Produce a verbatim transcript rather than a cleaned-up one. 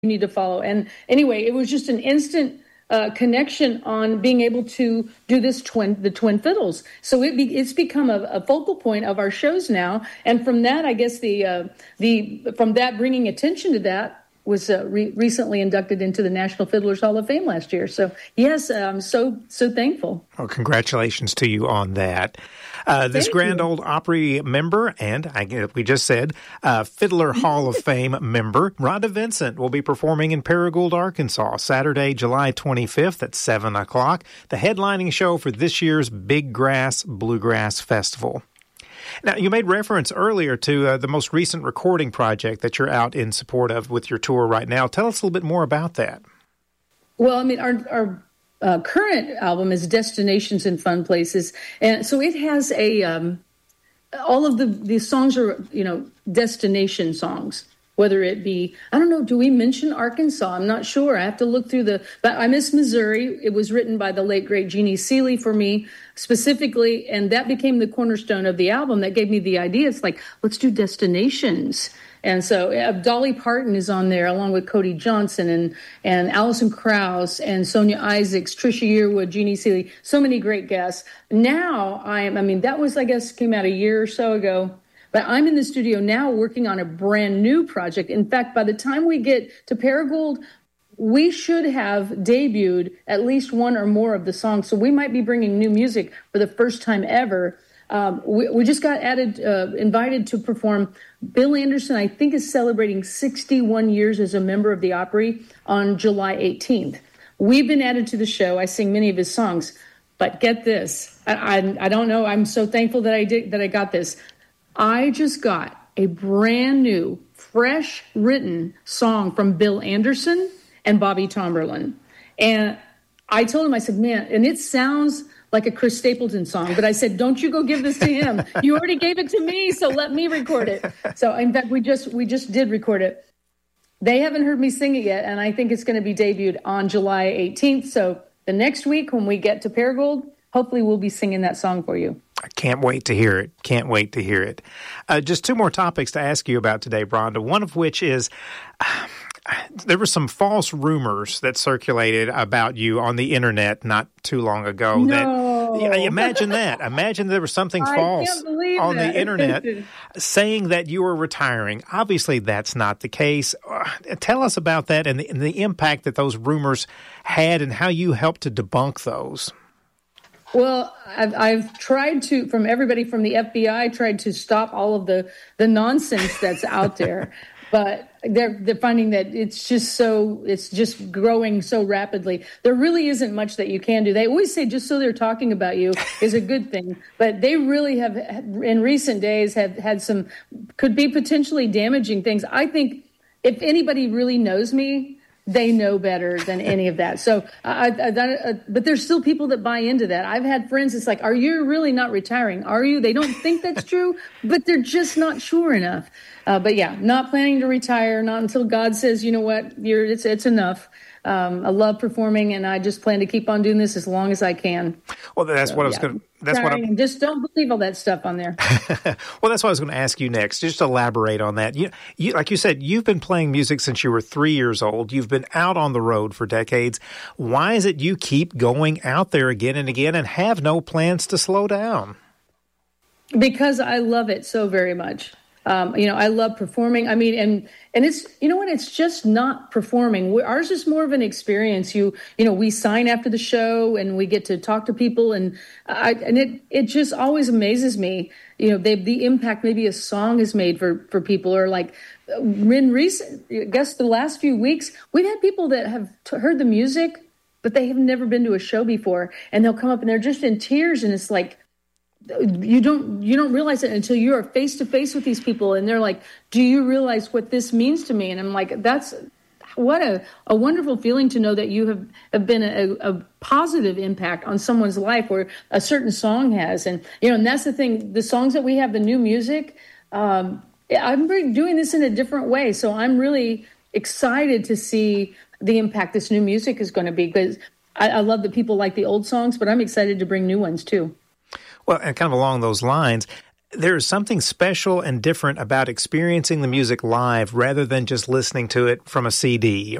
need to follow. And anyway, it was just an instant uh, connection on being able to do this twin, the twin fiddles. So it be, it's become a, a focal point of our shows now. And from that, I guess the uh, the from that bringing attention to that was uh, re- recently inducted into the National Fiddlers Hall of Fame last year. So yes, I'm so so thankful. Well, congratulations to you on that. Uh, this Thank Grand you. Ole Opry member, and I, we just said, uh, Fiddler Hall of Fame member, Rhonda Vincent, will be performing in Paragould, Arkansas, Saturday, July twenty-fifth at seven o'clock, the headlining show for this year's Big Grass Bluegrass Festival. Now, you made reference earlier to uh, the most recent recording project that you're out in support of with your tour right now. Tell us a little bit more about that. Well, I mean, our our uh, current album is Destinations in Fun Places, and so it has a um, all of the the songs are you know destination songs. Whether it be, I don't know, do we mention Arkansas? I'm not sure. I have to look through the, but I Miss Missouri. It was written by the late, great Jeannie Seeley for me specifically, and that became the cornerstone of the album. That gave me the idea. It's like, let's do destinations. And so uh, Dolly Parton is on there along with Cody Johnson and, and Alison Krauss and Sonia Isaacs, Trisha Yearwood, Jeannie Seeley, so many great guests. Now I am, I mean, that was, I guess, came out a year or so ago. But I'm in the studio now working on a brand new project. In fact, by the time we get to Paragould, we should have debuted at least one or more of the songs. So we might be bringing new music for the first time ever. Um, we, we just got added, uh, invited to perform. Bill Anderson, I think, is celebrating sixty-one years as a member of the Opry on July eighteenth. We've been added to the show. I sing many of his songs. But get this. I, I, I don't know. I'm so thankful that I did that I got this. I just got a brand new, fresh written song from Bill Anderson and Bobby Tomberlin. And I told him, I said, man, and it sounds like a Chris Stapleton song, but I said, don't you go give this to him. You already gave it to me, so let me record it. So in fact, we just we just did record it. They haven't heard me sing it yet, and I think it's going to be debuted on July eighteenth. So the next week when we get to Paragould, hopefully we'll be singing that song for you. I can't wait to hear it. Can't wait to hear it. Uh, just two more topics to ask you about today, Rhonda. One of which is uh, there were some false rumors that circulated about you on the internet not too long ago. No. That, yeah, imagine that. Imagine there was something I false can't believe on that. the internet saying that you were retiring. Obviously, that's not the case. Uh, tell us about that and the, and the impact that those rumors had and how you helped to debunk those. Well, I've, I've tried to, from everybody from the F B I, tried to stop all of the, the nonsense that's out there. But they're they're finding that it's just so, it's just growing so rapidly. There really isn't much that you can do. They always say just so they're talking about you is a good thing. But they really have, in recent days, have had some, could be potentially damaging things. I think if anybody really knows me, they know better than any of that. So, I, I, I, but there's still people that buy into that. I've had friends. It's like, are you really not retiring? Are you? They don't think that's true, but they're just not sure enough. Uh, but yeah, not planning to retire. Not until God says, you know what, you're. It's it's enough. Um, I love performing, and I just plan to keep on doing this as long as I can. Well, that's so, what I was yeah. going. That's what I'm. Just don't believe all that stuff on there. Well, that's what I was going to ask you next. Just elaborate on that. You, you, like you said, you've been playing music since you were three years old. You've been out on the road for decades. Why is it you keep going out there again and again and have no plans to slow down? Because I love it so very much. Um, you know, I love performing. I mean, and and it's, you know what, it's just not performing. We, ours is more of an experience. You, you know, we sign after the show and we get to talk to people. And I, and it, it just always amazes me, you know, they, the impact maybe a song has made for, for people, or like in recent, I guess the last few weeks, we've had people that have t- heard the music, but they have never been to a show before. And they'll come up and they're just in tears. And it's like, you don't you don't realize it until you are face to face with these people, and they're like, do you realize what this means to me? And I'm like, that's what a, a wonderful feeling to know that you have, have been a, a positive impact on someone's life, or a certain song has. And you know, and that's the thing, the songs that we have, the new music, um I'm doing this in a different way, so I'm really excited to see the impact this new music is going to be, because I, I love that people like the old songs, but I'm excited to bring new ones too. Well, and kind of along those lines, There is something special and different about experiencing the music live rather than just listening to it from a C D